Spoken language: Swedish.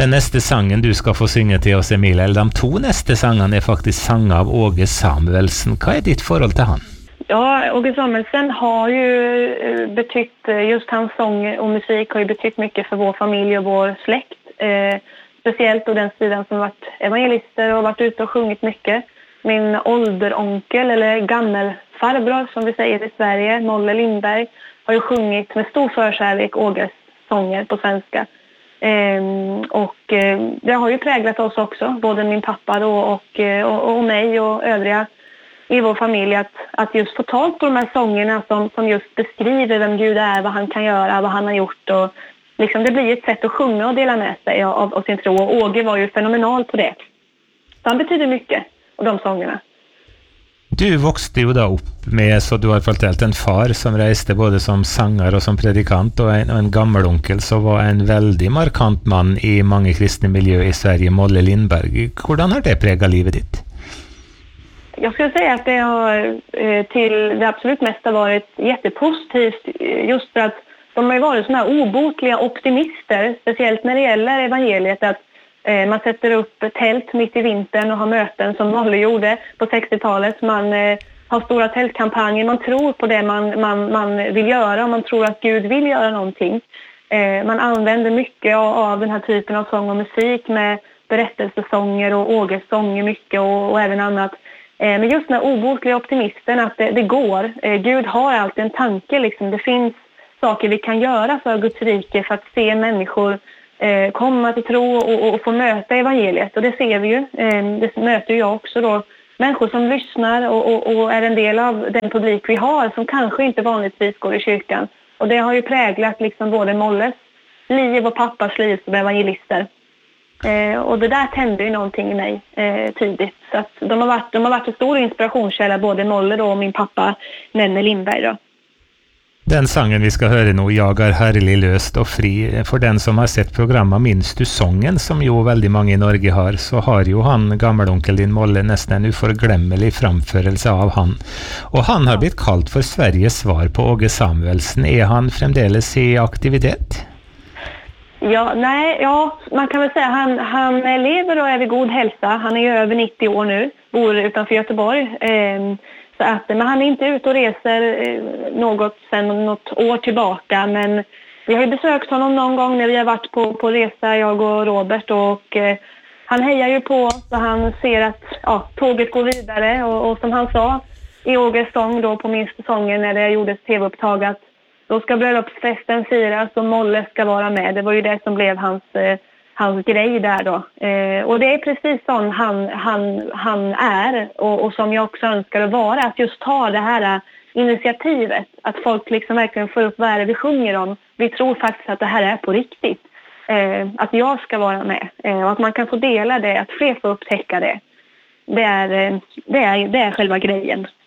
Den neste sangen du skal få synge til oss, Emil, eller de to neste sangene er faktisk sanger av Åge Samuelsen. Hva er ditt forhold til han? Ja, Åge Samuelsen har ju betytt, just hans sång och musik har ju betytt mycket för vår familj och vår släkt. Speciellt då den sidan som varit evangelister och varit ute och sjungit mycket. Min ålderonkel, eller gammelfarbror som vi säger i Sverige, Molle Lindberg, har ju sjungit med stor förkärlek Åges sånger på svenska. Det har ju präglat oss också, både min pappa då och mig och övriga i vår familj, att just få tag på de här sångerna som just beskriver vem Gud är, vad han kan göra, vad han har gjort, och liksom det blir ett sätt att sjunga och dela med sig av sin tro, och Åge var ju fenomenal på det. Så han betyder mycket, och de sångerna. Du vokste jo da opp med, så du har fortalt, en far som reiste både som sanger og som predikant, og en gammelonkel som var en veldig markant mann i mange kristne miljø i Sverige, Molle Lindberg. Hvordan har det preget livet ditt? Jag skulle säga att det har till det absolut mesta varit jättepositivt, just för att de har ju varit såna här obotliga optimister, speciellt när det gäller evangeliet, att man sätter upp tält mitt i vintern och har möten som Molle gjorde på 60-talet. Man har stora tältkampanjer, man tror på det man vill göra, och man tror att Gud vill göra någonting. Man använder mycket av den här typen av sång och musik med berättelsesånger och Åges sånger mycket och även annat. Men just den här obotliga optimisten, att det går. Gud har alltid en tanke. Liksom. Det finns saker vi kan göra för Guds rike för att se människor komma till tro och få möta evangeliet. Och det ser vi ju. Det möter jag också då. Människor som lyssnar och är en del av den publik vi har, som kanske inte vanligtvis går i kyrkan. Och det har ju präglat liksom både Molles liv och pappas liv som evangelister. Och det där tände ju någonting i mig tidigt. Så att de har varit en stor inspirationskälla, både Molle då och min pappa Nenne Lindberg då. Den sangen vi skal høre nå, «Jag är herlig, løst og fri», for den som har sett programmet Minns du sången, som jo veldig mange i Norge har, så har jo han, gammelonkel din Molle, nesten en uforglemmelig framførelse av han. Og han har blitt kalt for Sveriges svar på Åge Samuelsen. Er han fremdeles i aktivitet? Ja, man kan väl säga han lever och är vid god hälsa. Han är ju över 90 år nu, bor utanför Göteborg. Men han är inte ute och reser sedan något år tillbaka. Men vi har ju besökt honom någon gång när vi har varit på resa, jag och Robert. Och han hejar ju på oss, och han ser att tåget går vidare. Och som han sa i Åges sång då på Minns du sången, när det gjordes tv-upptag, att då ska bröllopsfesten firas och Molle ska vara med. Det var ju det som blev hans grej där då. Och det är precis sån han är, och som jag också önskar att vara. Att just ta det här initiativet. Att folk liksom verkligen får upp vad är det vi sjunger om. Vi tror faktiskt att det här är på riktigt. Att jag ska vara med. Och att man kan få dela det. Att fler får upptäcka det. Det är själva grejen.